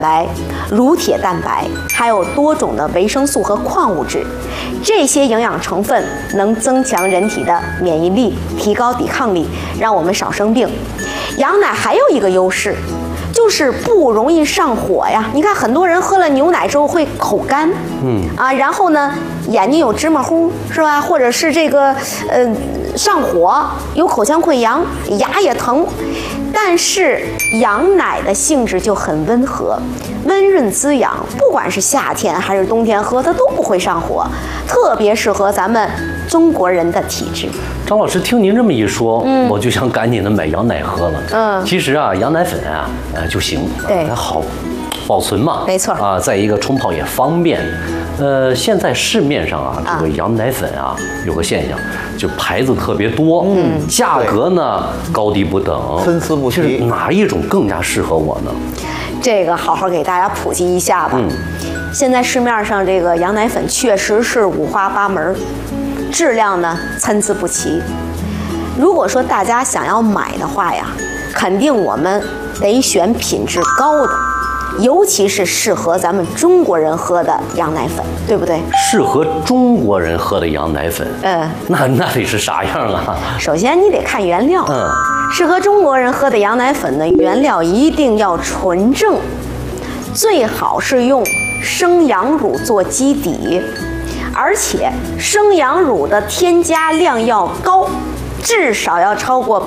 白、乳铁蛋白，还有多种的维生素和矿物质，这些营养成分能增强人体的免疫力，提高抵抗力，让我们少生病。羊奶还有一个优势，就是不容易上火呀。你看很多人喝了牛奶之后会口干，然后呢眼睛有芝麻糊，是吧？或者是这个上火，有口腔溃疡，牙也疼。但是羊奶的性质就很温和，温润滋养，不管是夏天还是冬天喝，它都不会上火，特别适合咱们中国人的体质。 张老师，听您这么一说，我就想赶紧的买羊奶喝了。其实啊，羊奶粉啊，就行， 对， 它好保存嘛， 没错啊，再一个冲泡也方便。现在市面上啊，这个羊奶粉啊，有个现象，就牌子特别多，价格呢高低不等， 参差不齐。 哪一种更加适合我呢？ 这个好好给大家普及一下吧。现在市面上这个羊奶粉确实是五花八门，质量呢参差不齐。如果说大家想要买的话呀，肯定我们得选品质高的。尤其是适合咱们中国人喝的羊奶粉，对不对？ 适合中国人喝的羊奶粉，那得是啥样啊？ 首先你得看原料，适合中国人喝的羊奶粉呢，原料一定要纯正，最好是用生羊乳做基底，而且生羊乳的添加量要高，至少要超过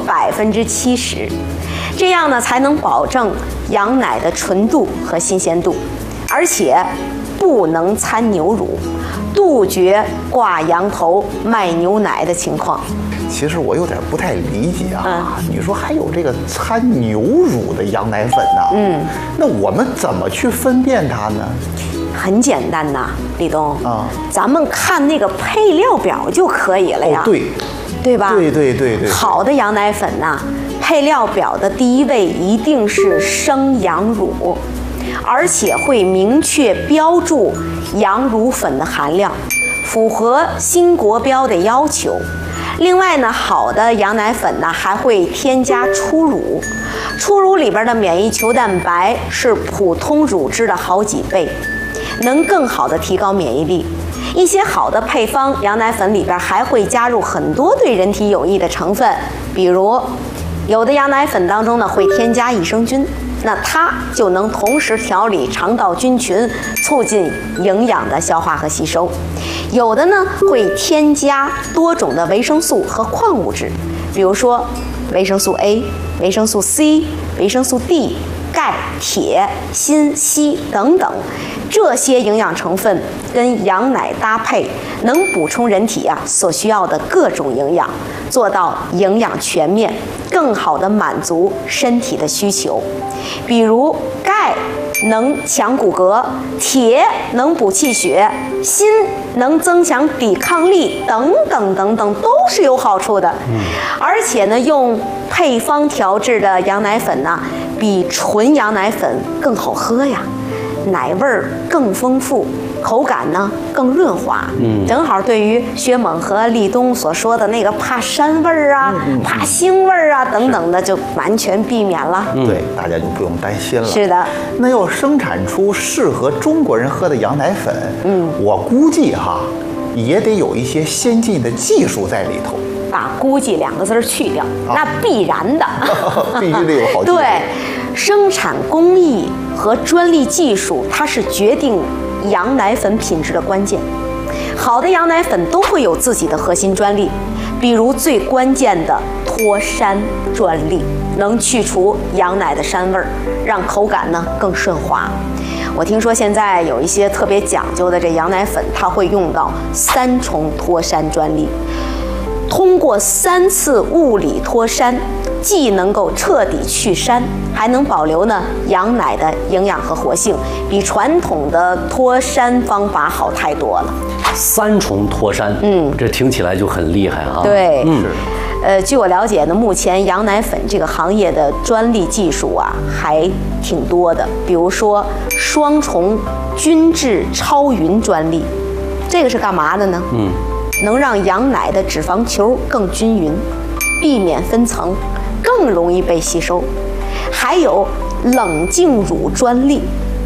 70%。这样呢，才能保证羊奶的纯度和新鲜度，而且不能掺牛乳，杜绝挂羊头卖牛奶的情况。 其实我有点不太理解啊，你说还有这个掺牛乳的羊奶粉呢？那我们怎么去分辨它呢？ 很简单呐，李东咱们看那个配料表就可以了呀。对吧？ 对。 好的羊奶粉呐，配料表的第一位一定是生羊乳，而且会明确标注羊乳粉的含量，符合新国标的要求。另外呢，好的羊奶粉呢还会添加初乳，初乳里边的免疫球蛋白是普通乳汁的好几倍，能更好的提高免疫力。一些好的配方羊奶粉里边还会加入很多对人体有益的成分，比如有的羊奶粉当中呢会添加益生菌，那它就能同时调理肠道菌群，促进营养的消化和吸收。有的呢会添加多种的维生素和矿物质，比如说维生素 A、维生素 C、维生素 D、钙、铁、锌、硒等等，这些营养成分跟羊奶搭配，能补充人体所需要的各种营养，做到营养全面，更好的满足身体的需求。比如钙能强骨骼，铁能补气血，锌能增强抵抗力，等等等等，都是有好处的。而且呢，用配方调制的羊奶粉呢，比纯羊奶粉更好喝呀，奶味儿更丰富，口感呢更润滑。正好对于薛猛和立冬所说的那个怕膻味儿啊、怕腥味儿啊等等的，就完全避免了。 对，大家就不用担心了。 是的。 那要生产出适合中国人喝的羊奶粉，我估计也得有一些先进的技术在里头。 把“估计”2个字去掉，那必然的， 必须得有好技术。 对，生产工艺和专利技术，它是决定羊奶粉品质的关键。好的羊奶粉都会有自己的核心专利，比如最关键的脱膻专利，能去除羊奶的膻味儿，让口感呢更顺滑。我听说现在有一些特别讲究的这羊奶粉，它会用到3重脱膻专利。通过3次物理脱膻，既能够彻底去膻，还能保留呢羊奶的营养和活性，比传统的脱膻方法好太多了。 3重脱膻，这听起来就很厉害哈。 对，据我了解呢，目前羊奶粉这个行业的专利技术还挺多的，比如说双重均质超匀专利，这个是干嘛的呢？能让羊奶的脂肪球更均匀，避免分层，更容易被吸收。还有冷静乳专利，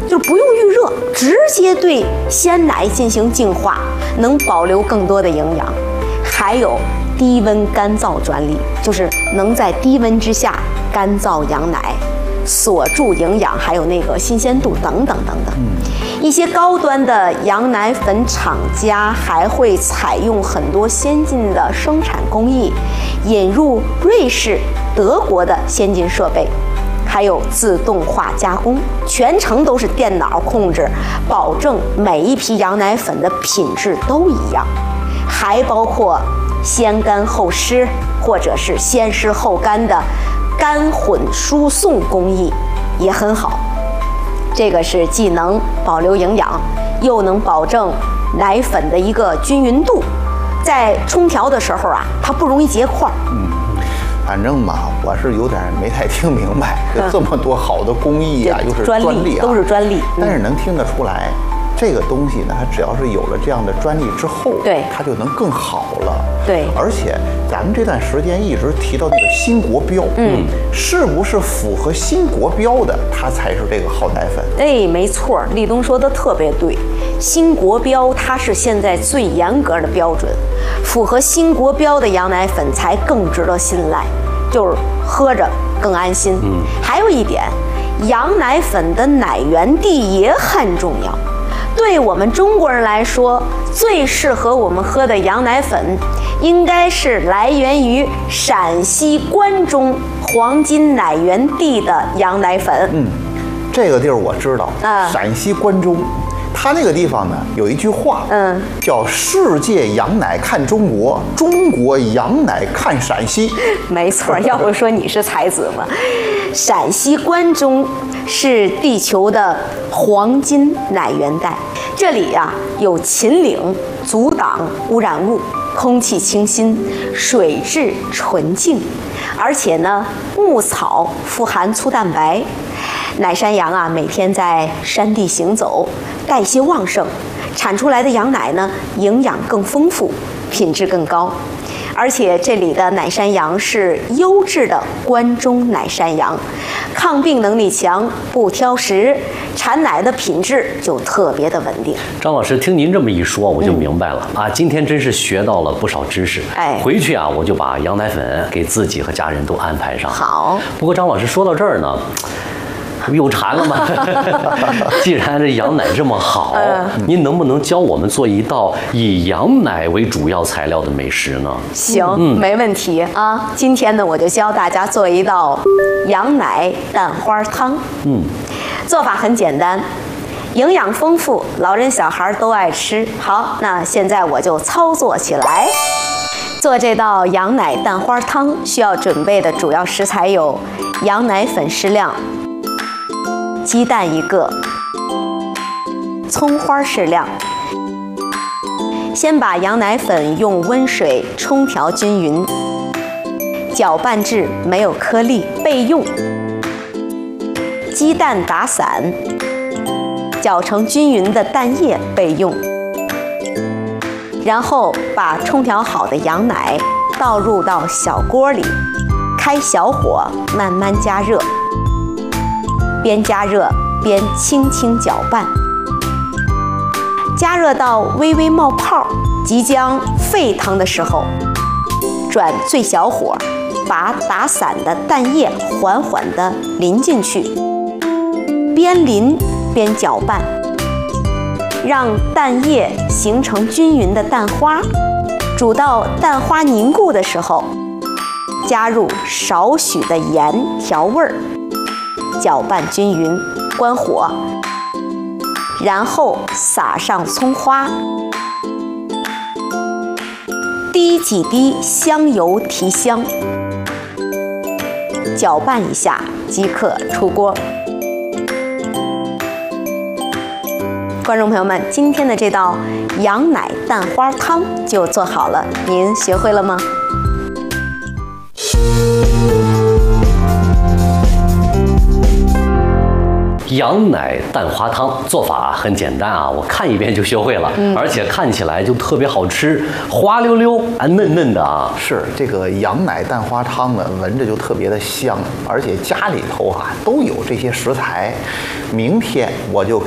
就是不用预热，直接对鲜奶进行净化，能保留更多的营养。还有低温干燥专利，就是能在低温之下干燥羊奶，锁住营养，还有那个新鲜度等等等等。一些高端的羊奶粉厂家还会采用很多先进的生产工艺，引入瑞士、德国的先进设备，还有自动化加工，全程都是电脑控制，保证每一批羊奶粉的品质都一样。还包括先干后湿，或者是先湿后干的干混输送工艺也很好。这个是既能保留营养，又能保证奶粉的一个均匀度，在冲调的时候啊，它不容易结块。 反正嘛，我是有点没太听明白，这么多好的工艺啊，又是专利啊， 都是专利。 但是能听得出来，这个东西呢，它只要是有了这样的专利之后， 对， 它就能更好了。 对， 而且咱们这段时间一直提到那个新国标，是不是符合新国标的，它才是这个好奶粉？ 哎，没错，立冬说的特别对，新国标它是现在最严格的标准，符合新国标的羊奶粉才更值得信赖，就是喝着更安心。还有一点，羊奶粉的奶源地也很重要。对我们中国人来说，最适合我们喝的羊奶粉，应该是来源于陕西关中黄金奶源地的羊奶粉。 这个地儿我知道，陕西关中。它那个地方呢，有一句话，叫"世界羊奶看中国，中国羊奶看陕西"。 没错，要不说你是才子嘛。陕西关中是地球的黄金奶源带，这里呀有秦岭，阻挡污染物，空气清新，水质纯净，而且呢，牧草富含粗蛋白。奶山羊啊，每天在山地行走，代谢旺盛，产出来的羊奶呢，营养更丰富，品质更高。而且这里的奶山羊是优质的关中奶山羊，抗病能力强，不挑食，产奶的品质就特别的稳定。 张老师，听您这么一说，我就明白了啊！今天真是学到了不少知识。回去啊，我就把羊奶粉给自己和家人都安排上。 好。 不过张老师说到这儿呢，不又馋了吗？既然这羊奶这么好，您能不能教我们做一道以羊奶为主要材料的美食呢？ 行，没问题啊。今天呢，我就教大家做一道羊奶蛋花汤。做法很简单，营养丰富，老人小孩都爱吃。好，那现在我就操作起来。做这道羊奶蛋花汤需要准备的主要食材有羊奶粉适量，鸡蛋1个，葱花适量。先把羊奶粉用温水冲调均匀，搅拌至没有颗粒备用。鸡蛋打散，搅成均匀的蛋液备用。然后把冲调好的羊奶倒入到小锅里，开小火慢慢加热。边加热边轻轻搅拌，加热到微微冒泡，即将沸腾的时候，转最小火，把打散的蛋液缓缓地淋进去，边淋边搅拌，让蛋液形成均匀的蛋花。煮到蛋花凝固的时候，加入少许的盐调味儿。搅拌均匀，关火，然后撒上葱花，滴几滴香油提香，搅拌一下即可出锅。观众朋友们，今天的这道羊奶蛋花汤就做好了，您学会了吗？ 羊奶蛋花汤做法很简单啊，我看一遍就学会了，而且看起来就特别好吃，滑溜溜啊，嫩嫩的啊。 是这个羊奶蛋花汤呢，闻着就特别的香，而且家里头啊都有这些食材。明天我就给